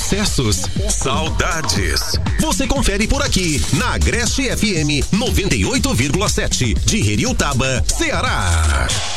sucessos, saudades. Você confere por aqui na Agreste FM 98,7 de Heriotaba, Ceará.